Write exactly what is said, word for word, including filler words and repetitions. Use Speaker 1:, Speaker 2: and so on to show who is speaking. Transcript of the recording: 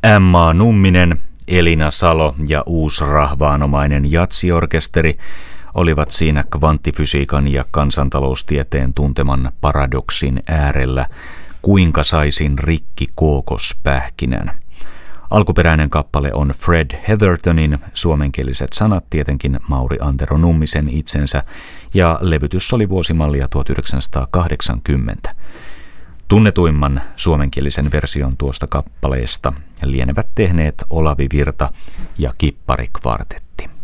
Speaker 1: Emma Numminen, Elina Salo ja uusrahvaanomainen jatsiorkesteri olivat siinä kvanttifysiikan ja kansantaloustieteen tunteman paradoksin äärellä, kuinka saisin rikki kookospähkinän. Alkuperäinen kappale on Fred Heathertonin, suomenkieliset sanat tietenkin Mauri Antero Nummisen itsensä, ja levytys oli vuosimallia tuhatyhdeksänsataakahdeksankymmentä. Tunnetuimman suomenkielisen version tuosta kappaleesta lienevät tehneet Olavi Virta ja Kippari-kvartetti.